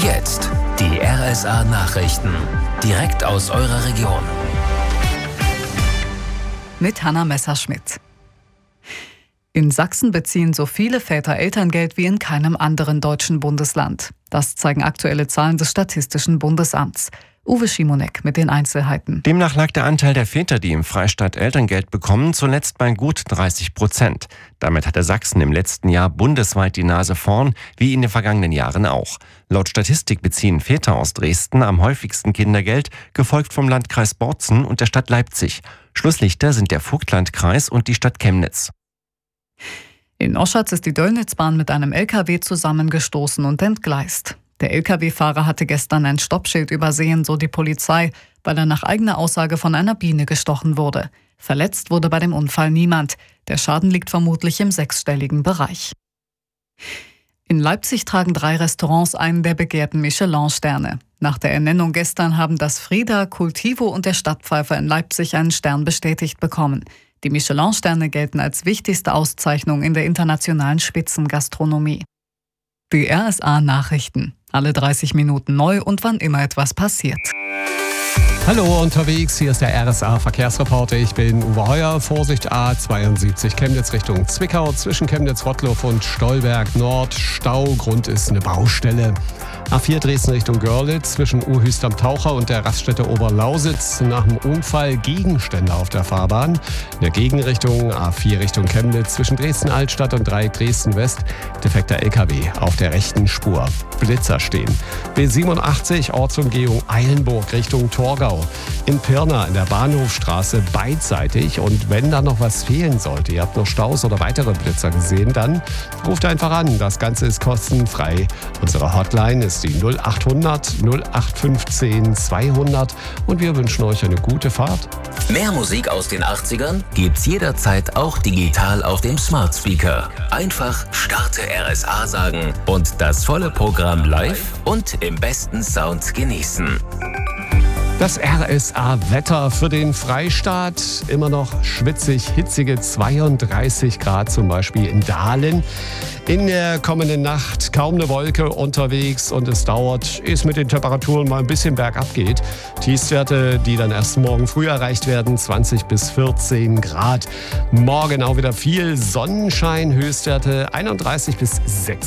jetzt die RSA Nachrichten. Direkt aus eurer Region. Mit Hanna Messerschmidt. In Sachsen beziehen so viele Väter Elterngeld wie in keinem anderen deutschen Bundesland. Das zeigen aktuelle Zahlen des Statistischen Bundesamts. Uwe Schimonek mit den Einzelheiten. Demnach lag der Anteil der Väter, die im Freistaat Elterngeld bekommen, zuletzt bei gut 30%. Damit hatte Sachsen im letzten Jahr bundesweit die Nase vorn, wie in den vergangenen Jahren auch. Laut Statistik beziehen Väter aus Dresden am häufigsten Kindergeld, gefolgt vom Landkreis Bozen und der Stadt Leipzig. Schlusslichter sind der Vogtlandkreis und die Stadt Chemnitz. In Oschatz ist die Döllnitzbahn mit einem LKW zusammengestoßen und entgleist. Der LKW-Fahrer hatte gestern ein Stoppschild übersehen, so die Polizei, weil er nach eigener Aussage von einer Biene gestochen wurde. Verletzt wurde bei dem Unfall niemand. Der Schaden liegt vermutlich im sechsstelligen Bereich. In Leipzig tragen 3 Restaurants einen der begehrten Michelin-Sterne. Nach der Ernennung gestern haben das Frieda, Cultivo und der Stadtpfeifer in Leipzig einen Stern bestätigt bekommen. Die Michelin-Sterne gelten als wichtigste Auszeichnung in der internationalen Spitzengastronomie. Die RSA Nachrichten. Alle 30 Minuten neu und wann immer etwas passiert. Hallo unterwegs, hier ist der RSA Verkehrsreporter. Ich bin Uwe Heuer. Vorsicht A72 Chemnitz Richtung Zwickau. Zwischen Chemnitz-Rottloff und Stolberg Nord. Stau, Grund ist eine Baustelle. A4 Dresden Richtung Görlitz zwischen Uhüst am Taucher und der Raststätte Oberlausitz. Nach dem Unfall Gegenstände auf der Fahrbahn. In der Gegenrichtung A4 Richtung Chemnitz zwischen Dresden Altstadt und Dreieck Dresden West. Defekter LKW auf der rechten Spur. Blitzer stehen. B87 Ortsumgehung Eilenburg Richtung Torgau. In Pirna in der Bahnhofstraße beidseitig. Und wenn da noch was fehlen sollte, ihr habt noch Staus oder weitere Blitzer gesehen, dann ruft einfach an. Das Ganze ist kostenfrei. Unsere Hotline ist die 0800 0815 200 und wir wünschen euch eine gute Fahrt. Mehr Musik aus den 80ern gibt's jederzeit auch digital auf dem Smart Speaker. Einfach Starte RSA sagen und das volle Programm live und im besten Sound genießen. Das RSA-Wetter für den Freistaat. Immer noch schwitzig, hitzige 32 Grad zum Beispiel in Dahlen. In der kommenden Nacht kaum eine Wolke unterwegs und es dauert, ehe es mit den Temperaturen mal ein bisschen bergab geht. Tiefstwerte, die dann erst morgen früh erreicht werden, 20 bis 14 Grad. Morgen auch wieder viel Sonnenschein, Höchstwerte 31 bis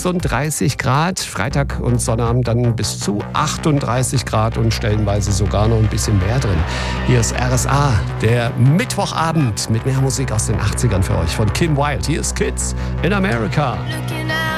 36 Grad. Freitag und Sonnabend dann bis zu 38 Grad und stellenweise sogar noch ein bisschen mehr drin. Hier ist RSA, der Mittwochabend mit mehr Musik aus den 80ern für euch von Kim Wilde. Hier ist Kids in America.